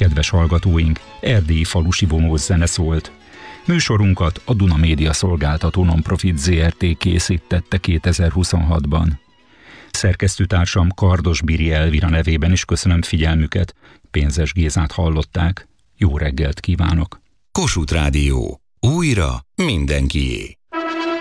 Kedves hallgatóink, erdélyi falusi vonós zene szólt. Műsorunkat a Duna Média Szolgáltató Nonprofit Zrt. Készítette 2026-ban. Szerkesztőtársam Kardos Biri Elvira nevében is köszönöm figyelmüket. Pénzes Gézát hallották. Jó reggelt kívánok! Kossuth Rádió. Újra mindenkié.